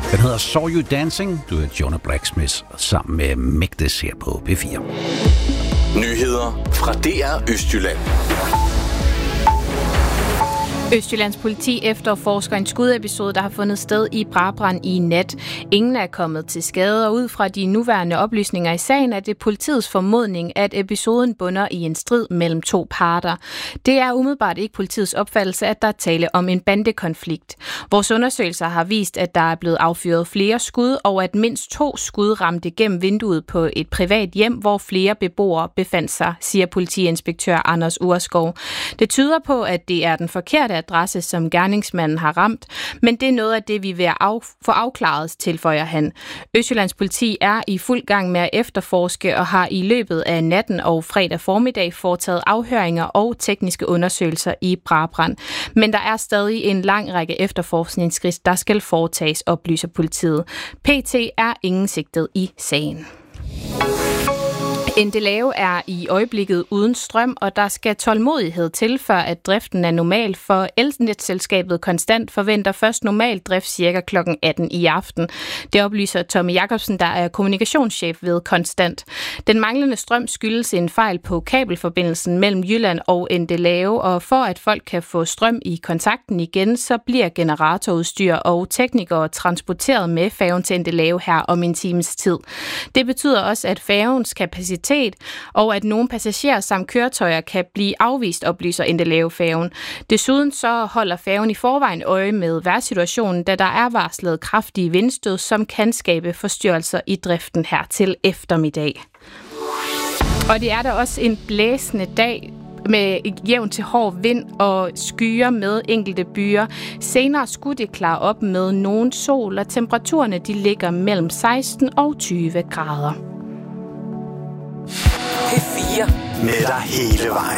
Den hedder Saw You Dancing. Du er Jonah Blacksmith sammen med Mægdes her på P4. Nyheder fra DR Østjylland. Østjyllands politi efterforsker en skudepisode, der har fundet sted i Brabrand i nat. Ingen er kommet til skade, og ud fra de nuværende oplysninger i sagen, er det politiets formodning, at episoden bunder i en strid mellem to parter. Det er umiddelbart ikke politiets opfattelse, at der er tale om en bandekonflikt. Vores undersøgelser har vist, at der er blevet affyret flere skud, og at mindst 2 skud ramte gennem vinduet på et privat hjem, hvor flere beboere befandt sig, siger politiinspektør Anders Urskov. Det tyder på, at det er den forkerte adresse, som gerningsmanden har ramt, men det er noget af det, vi vil få afklaret, tilføjer han. Østjyllands politi er i fuld gang med at efterforske og har i løbet af natten og fredag formiddag foretaget afhøringer og tekniske undersøgelser i Brabrand. Men der er stadig en lang række efterforskningsskridt, der skal foretages, oplyser politiet. PT er ingen sigtet i sagen. Endelave er i øjeblikket uden strøm, og der skal tålmodighed til, før at driften er normal, for elnetselskabet Konstant forventer først normal drift ca. kl. 18 i aften. Det oplyser Tommy Jacobsen, der er kommunikationschef ved Konstant. Den manglende strøm skyldes en fejl på kabelforbindelsen mellem Jylland og Endelave, og for at folk kan få strøm i kontakten igen, så bliver generatorudstyr og teknikere transporteret med færgen til Endelave her om en times tid. Det betyder også, at færgens kapacitet og at nogle passagerer samt køretøjer kan blive afvist, oplyser Endelave-færgen. Desuden så holder færgen i forvejen øje med vejrsituationen, da der er varslet kraftige vindstød, som kan skabe forstyrrelser i driften her til eftermiddag. Og det er da også en blæsende dag med jævn til hård vind og skyer med enkelte byer. Senere skulle det klare op med nogen sol, og temperaturerne de ligger mellem 16 og 20 grader. P4 med dig hele vejen.